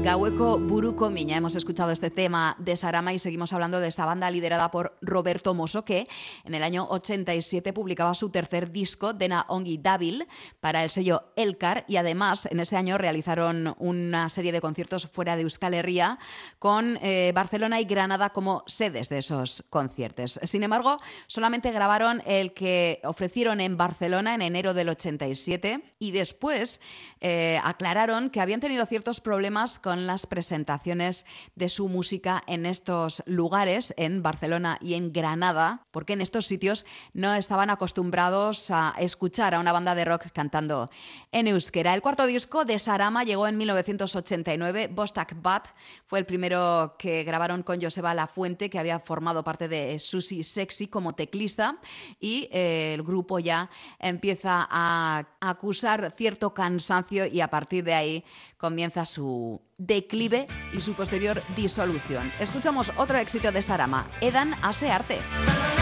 Gaueko buruko mina. Hemos escuchado este tema de Sarama y seguimos hablando de esta banda liderada por Roberto Mosso, que en el año 87 publicaba su tercer disco, Dena Ongi Dabil, para el sello Elkar, y además en ese año realizaron una serie de conciertos fuera de Euskal Herria con Barcelona y Granada como sedes de esos conciertos. Sin embargo, solamente grabaron el que ofrecieron en Barcelona en enero del 87 y después aclararon que habían tenido ciertos problemas con las presentaciones de su música en estos lugares, en Barcelona y en Granada, porque en estos sitios no estaban acostumbrados a escuchar a una banda de rock cantando en euskera. El cuarto disco de Sarama llegó en 1989, Bostak Bat, fue el primero que grabaron con Joseba Lafuente, que había formado parte de Susi Sexy como teclista, y el grupo ya empieza a acusar cierto cansancio y a partir de ahí comienza su declive y su posterior disolución. Escuchamos otro éxito de Sarama, Edan Ase Arte.